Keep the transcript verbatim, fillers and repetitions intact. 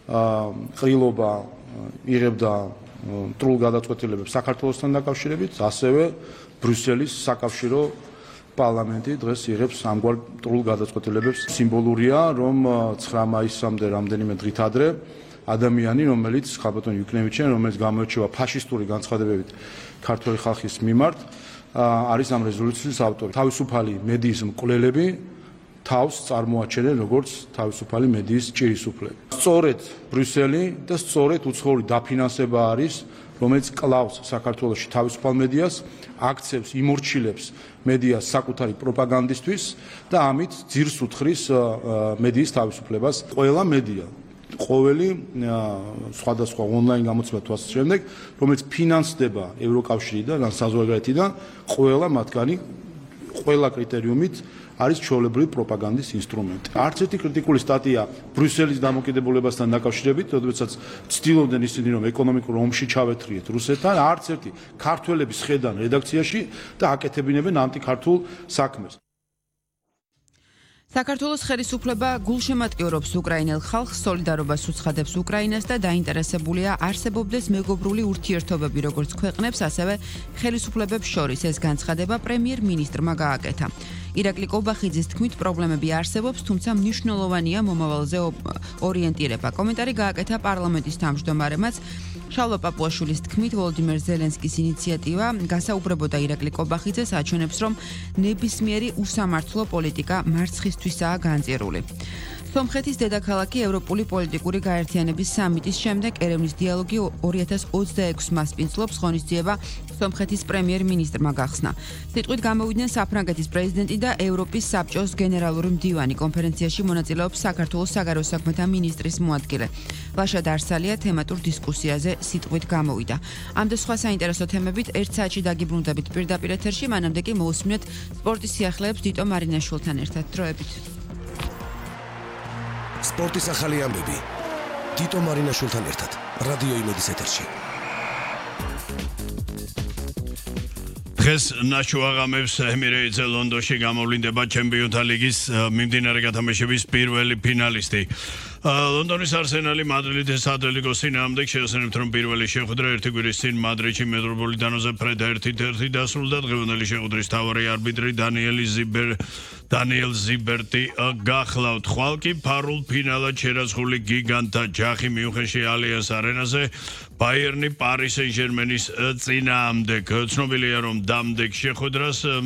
ყრილობა იღებდა მტრულ გადაწყვეტილებებს საქართველოსთან დაკავშირებით, ასევე ბრიუსელის საკავშირო პარლამენტი დღეს იღებს ამგვარ მტრულ გადაწყვეტილებებს. სიმბოლურია, რომ ცხრა მაისამდე რამდენიმე დღით ადრე ადამიანი, რომელიც ხალბატონ იუკნევიჩიანი, რომელიც გამოირჩევა ფაშისტური განცხადებებით ქართველი ხალხის მიმართ, არის ამ რეზოლუციის ავტორი. თავისუფალი მედიის მკვლელები თავს წარმოაჩენენ როგორც თავისუფალი მედიის ჭირისუფლები. სწორედ ბრიუსელი და სწორედ უცხოური დაფინანსება არის, რომელიც კლავს საქართველოში თავისუფალ მედიას, აქცევს, იმორჩილებს მედიას საკუთარი პროპაგანდისთვის და ამით ძირს უთხრის მედიის თავისუფლებას. ყველა მედია ყოველი სხვადასხვა ონლაინ გამოცემა თუ ასე შემდეგ, რომელიც ფინანსდება ევროკავშირიდან ან საზღვარგარეთიდან, ყველა მათგანი ყველა კრიტერიუმით არის ჩვეულებრივი პროპაგანდის ინსტრუმენტი. არც ერთი კრიტიკული სტატია ბრიუსელის დამოკიდებულებასთან დაკავშირებით, როდესაც ცდილობდნენ ისინი, რომ ეკონომიკურ ომში ჩავეთრიეთ რუსეთთან, არც ერთი ქართველების ხედან რედაქციაში და აკეთებინებენ ანტიქართულ საქმეს. საქართველოს ხელისუფლება გულშემატკივრობს უკრაინელ ხალხს, სოლიდარობას უცხადებს უკრაინას და დაინტერესებულია არსებობდეს მეგობრული ურთიერთობები როგორც ქვეყნებს, ასევე ხელისუფლებებს შორის. ეს განცხადება პრემიერ-მინისტრმა გააკეთა. ირაკლი კობახიძის თქმით, პრობლემები არსებობს, თუმცა მნიშვნელოვანია მომავალზე ორიენტირება. კომენტარი გააკეთა პარლამენტის თავმჯდომარემაც. შალვა პაპუაშვილის თქმით, ვოლოდიმერ ზელენსკის ინიციატივა გასაუბრებოდა ირაკლი კობახიძეს, აჩვენებს, რომ ნებისმიერი უსამართლო პოლიტიკა მარცხისთვისაა განწირული. სომხეთის დედაქალაქი ევროპული პოლიტიკური გაერთიანების სამიტის შემდეგ ერევნის დიალოგი ორი ათას ოცდაექვსს მასპინძლობს, ღონისძიება სომხეთის პრემიერ-მინისტრმა გახსნა. სიტყვით გამოვიდნენ საფრანგეთის პრეზიდენტი და ევროპის საბჭოს გენერალური მდივანი. კონფერენციაში მონაწილეობს საქართველოს საგარეო საქმეთა მინისტრის მოადგილე. ლაშა დარსალია თემატურ დისკუსიაზე სიტყვით გამოვიდა. ამ და სხვა საინტერესო თემებით ერთ საათში დაგიბრუნდებით პირდაპირ ეთერში, მანამდე კი მოусმინეთ სპორტის სიახლეებს დიტო მარინაშვილთან ერთად. დროებით. სპორტის ახალი ამბები დიტო მარინაშვილთან ერთად რადიო იმედის ეთერში. დღეს ნაშუაღამებს ემირეიტზე ლონდონში გამოვლინდება ჩემპიონთა ლიგის მიმდინარე გათამაშების პირველი ფინალისტი. ლონდონის არსენალი მადრიდის ატლეტიკოს წინააღმდეგ შეესაბამეთ, რომ პირველი შეხვედრა ერთი კვირის წინ მადრიდში მეტროპოლიტანოზე ფრედა ერთ-ერთი დასრულდა. დღევანდელი შეხვედრის მთავარი არბიტრი დანიელი ზიბერ დანიელ ზიბერტი გახლავთ. ხვალკი ფარულ ფინალად შერაცხული გიგანტთა ჯახი მიუნხენში ალიანს არენაზე ბაიერნი პარი სენ-ჟერმენის წინააღმდეგ. ცნობილია, რომ დამდეგ შეხვედრას